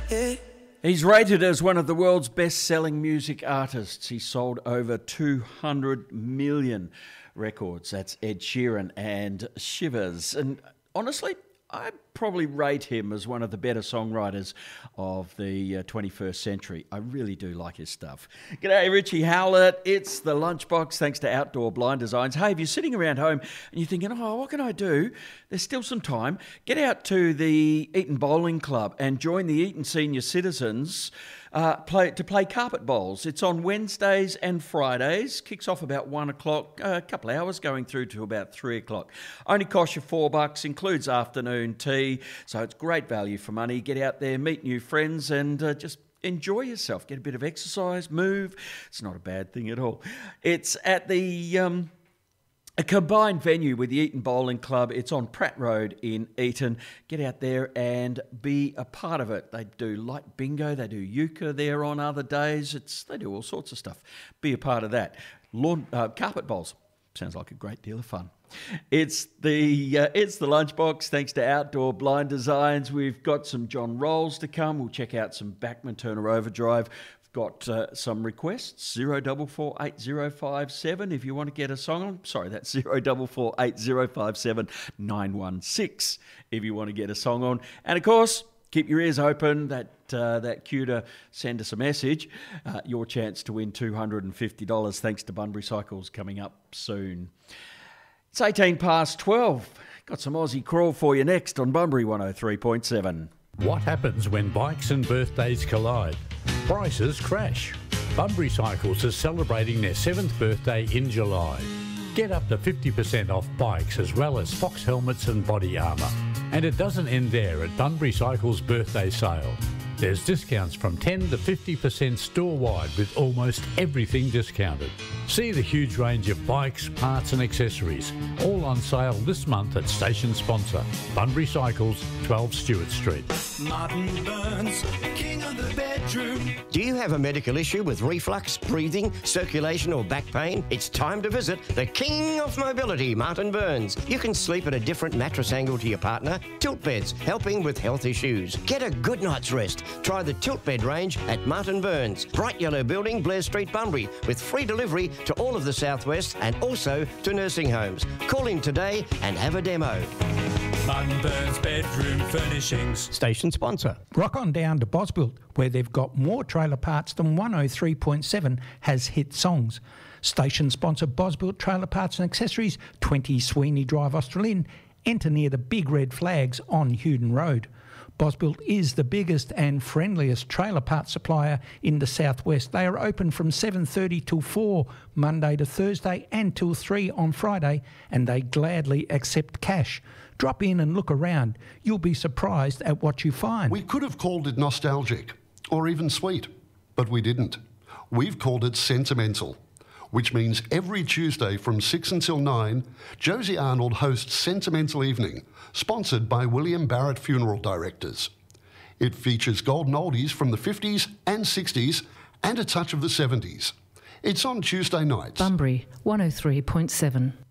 He's rated as one of the world's best-selling music artists. He sold over 200 million records. That's Ed Sheeran and Shivers. And honestly, I'd probably rate him as one of the better songwriters of the 21st century. I really do like his stuff. G'day, Richie Howlett. It's the Lunchbox, thanks to Outdoor Blind Designs. Hey, if you're sitting around home and you're thinking, oh, what can I do? There's still some time. Get out to the Eton Bowling Club and join the Eton Senior Citizens to play carpet bowls. It's on Wednesdays and Fridays. Kicks off about 1 o'clock, a couple of hours going through to about 3 o'clock. Only costs you $4, includes afternoon tea, so it's great value for money. Get out there, meet new friends, and just enjoy yourself. Get a bit of exercise, move. It's not a bad thing at all. It's at the a combined venue with the Eton Bowling Club. It's on Pratt Road in Eton. Get out there and be a part of it. They do light bingo, they do euchre there on other days. They do all sorts of stuff. Be a part of that. Carpet bowls. Sounds like a great deal of fun. It's the Lunchbox, thanks to Outdoor Blind Designs. We've got some John Rolls to come. We'll check out some Bachman Turner Overdrive. Got some requests, 044805 if you want to get a song on. Sorry, that's 044805 916 if you want to get a song on. And of course, keep your ears open. That cue to send us a message. Your chance to win $250 thanks to Bunbury Cycles coming up soon. It's 18 past 12. Got some Aussie crawl for you next on Bunbury 103.7. What happens when bikes and birthdays collide? Prices crash. Bunbury Cycles is celebrating their 7th birthday in July. Get up to 50% off bikes as well as Fox helmets and body armour. And it doesn't end there at Bunbury Cycles' birthday sale. There's discounts from 10 to 50% store-wide with almost everything discounted. See the huge range of bikes, parts and accessories, all on sale this month at station sponsor, Bunbury Cycles, 12 Stewart Street. Martin Burns, king of the bedroom. Do you have a medical issue with reflux, breathing, circulation or back pain? It's time to visit the king of mobility, Martin Burns. You can sleep at a different mattress angle to your partner. Tilt beds, helping with health issues. Get a good night's rest. Try the tilt bed range at Martin Burns, Bright Yellow Building, Blair Street, Bunbury, with free delivery to all of the southwest and also to nursing homes. Call in today and have a demo. Martin Burns Bedroom Furnishings. Station sponsor. Rock on down to Bosbuilt, where they've got more trailer parts than 103.7 has hit songs. Station sponsor Bosbuilt Trailer Parts and Accessories, 20 Sweeney Drive, Australind. Enter near the big red flags on Hewden Road. Bosbuilt is the biggest and friendliest trailer parts supplier in the southwest. They are open from 7:30 till 4 Monday to Thursday and till 3 on Friday, and they gladly accept cash. Drop in and look around. You'll be surprised at what you find. We could have called it nostalgic or even sweet, but we didn't. We've called it sentimental, which means every Tuesday from 6 until 9, Josie Arnold hosts Sentimental Evening, sponsored by William Barrett Funeral Directors. It features golden oldies from the 50s and 60s and a touch of the 70s. It's on Tuesday nights. Bunbury 103.7.